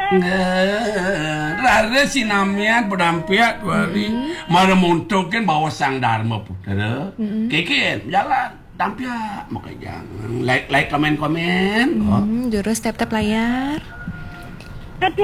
Rara sinamian pedampiat wali mana muntukin bawa sang dharma putra kikin jalan dampiat makanya jangan like komen Jurus tap-tap layar.